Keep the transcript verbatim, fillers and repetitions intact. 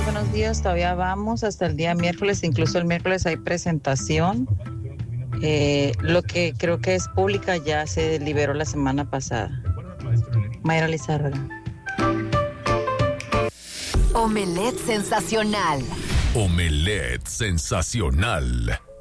días, buenos días. Todavía vamos hasta el día miércoles, incluso el miércoles hay presentación. Eh, lo que creo que es pública ya se liberó la semana pasada. Mayra Lizárraga. Omelette sensacional. Omelette sensacional.